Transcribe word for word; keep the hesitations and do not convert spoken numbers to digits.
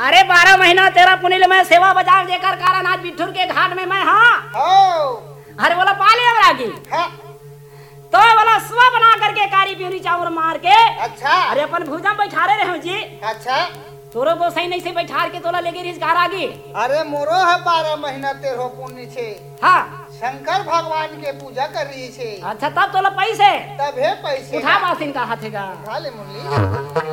अरे बारह महीना तेरा पुनिल में सेवा बजाव जेकर कारण आज बिठुर के घाट में मैं हाँ अरे बोला पाले रागी तो बोला सुबह बना करके कारी प्यूरी चावल मार के अच्छा अरे अपन भूजा बैठा रहे हो जी अच्छा तोरो को सही नहीं से बैठा के तोला लेके रिस घर आगे अरे मोरो है बारह महीना तेरो पुण्य छे हाँ शंकर भगवान के पूजा कर रही छे अच्छा तब तोला पैसे तब है पैसे उठा मासिन का हाथ का उठा ले मुरली